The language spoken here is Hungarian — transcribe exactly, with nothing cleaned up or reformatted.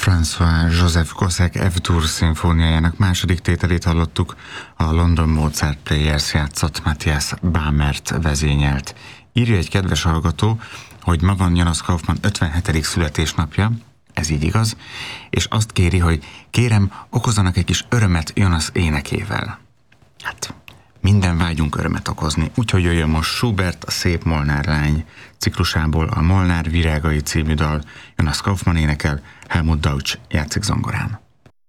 François Joseph Kossek F-dur szimfóniájának második tételét hallottuk, a London Mozart Players játszott Matthias Bamert vezényelt. Írja egy kedves hallgató, hogy ma van Jonas Kaufmann ötvenhetedik születésnapja, ez így igaz, és azt kéri, hogy kérem, okozzanak egy kis örömet Jonas énekével. Hát, minden vágyunk örömet okozni, úgyhogy jöjjön most Schubert, a Szép Molnár lány ciklusából a Molnár virágai című dal, Jonas Kaufmann énekel, Helmut Deutsch játszik zongorán.